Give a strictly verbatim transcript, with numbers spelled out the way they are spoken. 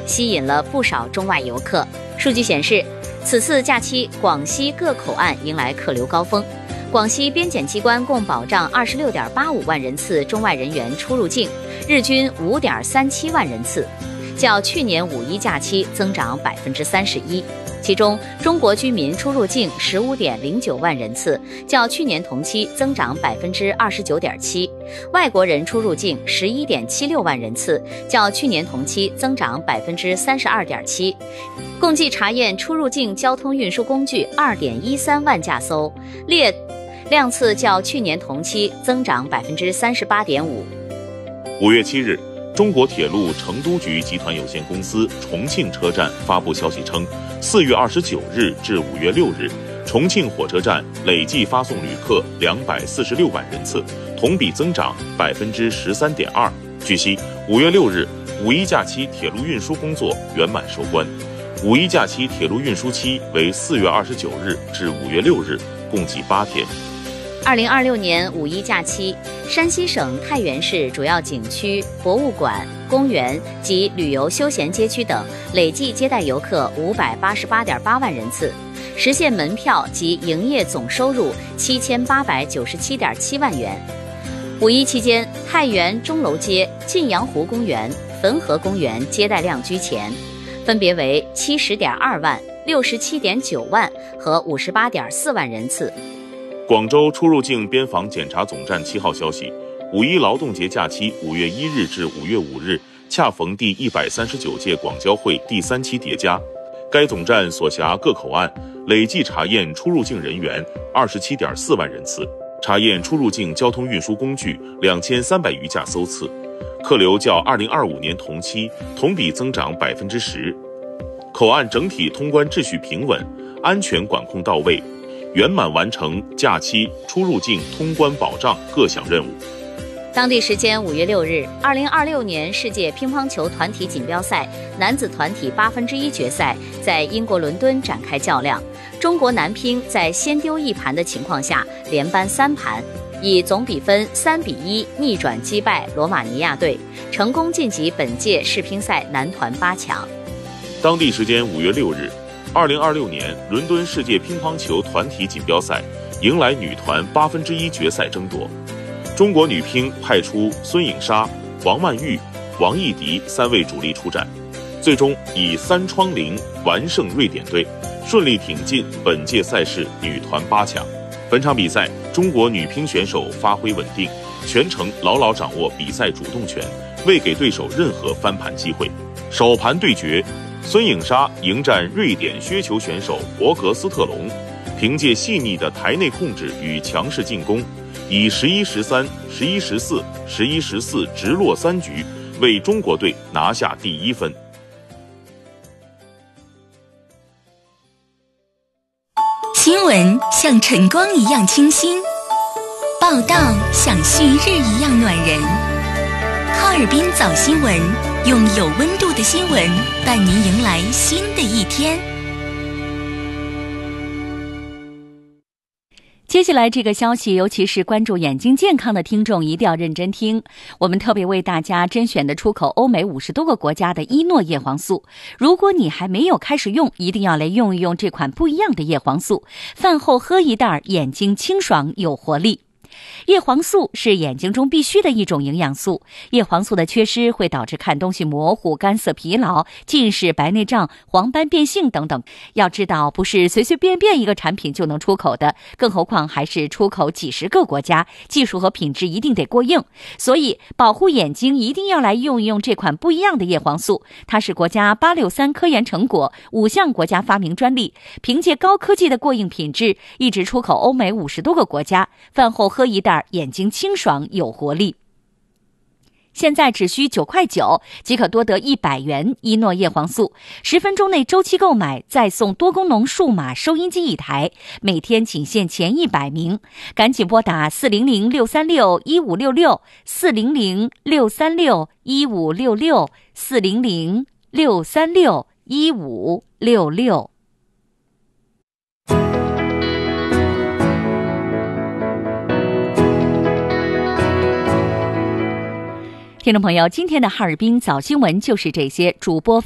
吸引了不少中外游客。数据显示，此次假期广西各口岸迎来客流高峰，广西边检机关共保障二十六点八五万人次中外人员出入境，日均五点三七万人次，较去年五一假期增长百分之三十一。其中，中国居民出入境十五点零九万人次，较去年同期增长百分之二十九点七；外国人出入境十一点七六万人次，较去年同期增长百分之三十二点七。共计查验出入境交通运输工具二点一三万架艘，列量次较去年同期增长百分之三十八点五。 五月七日，中国铁路成都局集团有限公司重庆车站发布消息称，四月二十九日至五月六日，重庆火车站累计发送旅客两百四十六万人次，同比增长百分之十三点二。据悉，五月六日，五一假期铁路运输工作圆满收官。五一假期铁路运输期为四月二十九日至五月六日，共计八天。 二零二六年五一假期，山西省太原市主要景区、博物馆、公园及旅游休闲街区等累计接待游客五百八十八点八万人次，实现门票及营业总收入七千八百九十七点七万元。五一期间，太原钟楼街、晋阳湖公园、汾河公园接待量居前，分别为七十点二万、六十七点九万和五十八点四万人次。 广州出入境边防检查总站七号消息，五一劳动节假期五月一日至五月五日，恰逢第一百三十九届广交会第三期叠加。该总站所辖各口岸累计查验出入境人员二十七点四万人次，查验出入境交通运输工具两千三百余架艘次，客流较二零二五年同期同比增长百分之十。口岸整体通关秩序平稳，安全管控到位，圆满完成假期出入境通关保障各项任务。 当地时间五月六日，二零二六年世界乒乓球团体锦标赛男子团体八分之一决赛在英国伦敦展开较量。中国男乒在先丢一盘的情况下连扳三盘，以总比分三比一逆转击败罗马尼亚队，成功晋级本届世乒赛男团八强。 当地时间五月六日，二零二六年伦敦世界乒乓球团体锦标赛迎来女团八分之一决赛争夺。中国女乒派出孙颖莎、王曼玉、王艺迪三位主力出战，最终以三窗零完胜瑞典队，顺利挺进本届赛事女团八强。本场比赛，中国女乒选手发挥稳定，全程牢牢掌握比赛主动权，未给对手任何翻盘机会。首盘对决，孙颖莎迎战瑞典削球选手博格斯特隆，凭借细腻的台内控制与强势进攻，以十一十三、十一十四、十一十四直落三局，为中国队拿下第一分。 新闻像晨光一样清新，报道像旭日一样暖人。哈尔滨早新闻，用有温度的新闻伴您迎来新的一天。 接下来这个消息，尤其是关注眼睛健康的听众一定要认真听。我们特别为大家甄选的出口欧美五十多个国家的伊诺叶黄素，如果你还没有开始用，一定要来用一用这款不一样的叶黄素，饭后喝一袋，眼睛清爽有活力。叶黄素是眼睛中必须的一种营养素，叶黄素的缺失会导致看东西模糊、干涩、疲劳、近视、白内障、黄斑变性等等。要知道，不是随随便便一个产品就能出口的，更何况还是出口几十个国家，技术和品质一定得过硬。所以，保护眼睛一定要来用一用这款不一样的叶黄素，它是国家八六三科研成果，五项国家发明专利，凭借高科技的过硬品质，一直出口欧美五十多个国家。饭后喝一袋，眼睛清爽有活力。现在只需九块九即可多得一百元伊诺叶黄素，十分钟内周期购买，再送多功能数码收音机一台，每天仅限前一百名，赶紧拨打四零零六三六一五六六四零零六三六一五六六四零零六三六一五六六。听众朋友，今天的哈尔滨早新闻就是这些，主播